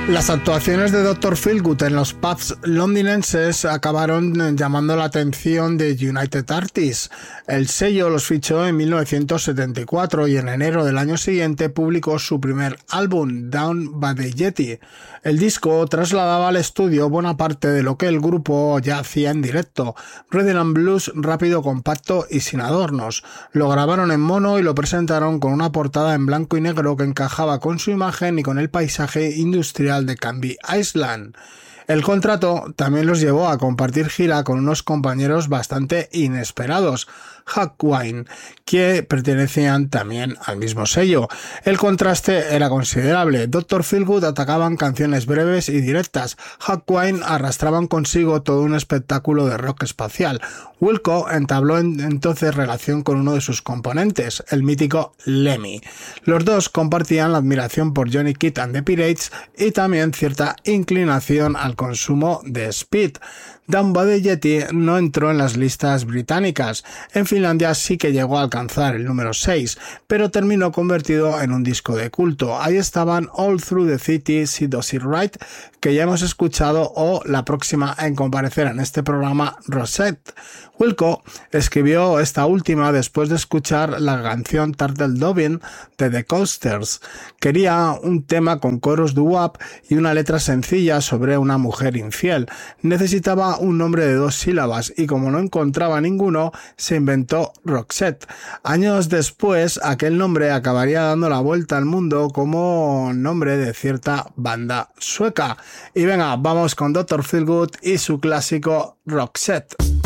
Las actuaciones de Dr. Feelgood en los pubs londinenses acabaron llamando la atención de United Artists. El sello los fichó en 1974 y en enero del año siguiente publicó su primer álbum, Down by the Yeti. El disco trasladaba al estudio buena parte de lo que el grupo ya hacía en directo, rhythm and blues rápido, compacto y sin adornos. Lo grabaron en mono y lo presentaron con una portada en blanco y negro que encajaba con su imagen y con el paisaje industrial de Canby Island. El contrato también los llevó a compartir gira con unos compañeros bastante inesperados, Hawkwind, que pertenecían también al mismo sello. El contraste era considerable. Dr. Feelgood atacaban canciones breves y directas. Hawkwind arrastraban consigo todo un espectáculo de rock espacial. Wilco entabló entonces relación con uno de sus componentes, el mítico Lemmy. Los dos compartían la admiración por Johnny Kidd and the Pirates y también cierta inclinación al consumo de speed. Down by the Yeti no entró en las listas británicas. En Finlandia sí que llegó a alcanzar el número 6, pero terminó convertido en un disco de culto. Ahí estaban All Through the City, She Does It Right, que ya hemos escuchado, o la próxima en comparecer en este programa, Rosette. Wilco escribió esta última después de escuchar la canción Turtle Dovin de The Coasters. Quería un tema con coros doo-wop y una letra sencilla sobre una mujer infiel. Necesitaba un nombre de 2 sílabas y como no encontraba ninguno, se inventó Roxette. Años después, aquel nombre acabaría dando la vuelta al mundo como nombre de cierta banda sueca. Y venga, vamos con Dr. Feelgood y su clásico Roxette.